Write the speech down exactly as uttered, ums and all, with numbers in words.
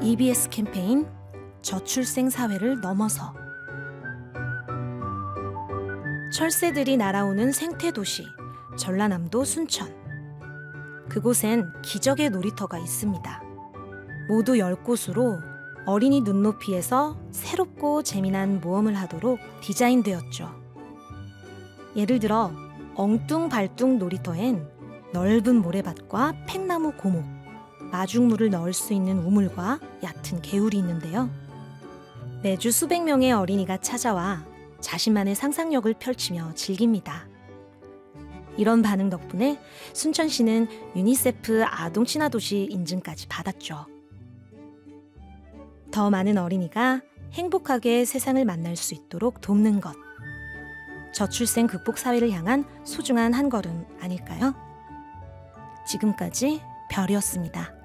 이비에스 캠페인 저출생 사회를 넘어서. 철새들이 날아오는 생태도시 전라남도 순천. 그곳엔 기적의 놀이터가 있습니다. 모두 열 곳으로 어린이 눈높이에서 새롭고 재미난 모험을 하도록 디자인되었죠. 예를 들어 엉뚱발뚱 놀이터엔 넓은 모래밭과 팽나무 고목, 마중물을 넣을 수 있는 우물과 얕은 개울이 있는데요. 매주 수백 명의 어린이가 찾아와 자신만의 상상력을 펼치며 즐깁니다. 이런 반응 덕분에 순천시는 유니세프 아동 친화도시 인증까지 받았죠. 더 많은 어린이가 행복하게 세상을 만날 수 있도록 돕는 것. 저출생 극복 사회를 향한 소중한 한 걸음 아닐까요? 지금까지 별이었습니다.